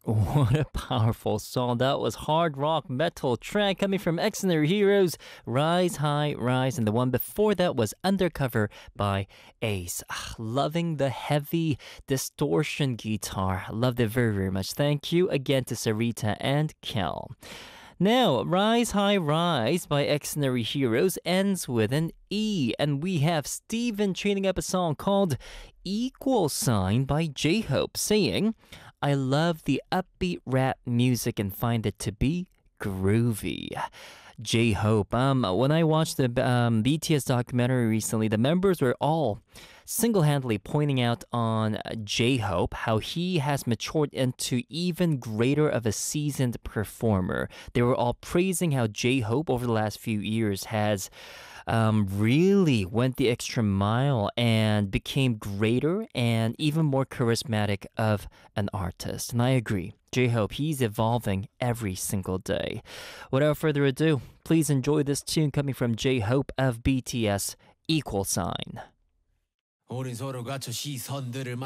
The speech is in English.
What a powerful song. That was hard rock metal track coming from X and Their Heroes, Rise High Rise. And the one before that was Undercover by Ace. Loving the heavy distortion guitar. Loved it very, very much. Thank you again to Sarita and Kel. Now, Rise High Rise by Exnary Heroes ends with an E, and we have Steven tuning up a song called Equal Sign by J-Hope saying, I love the upbeat rap music and find it to be groovy. J-Hope. When I watched the BTS documentary recently, the members were all single-handedly pointing out on J-Hope how he has matured into even greater of a seasoned performer. They were all praising how J-Hope over the last few years has really went the extra mile and became greater and even more charismatic of an artist. And I agree. J-Hope, he's evolving every single day. Without further ado, please enjoy this tune coming from J-Hope of BTS, Equal Sign.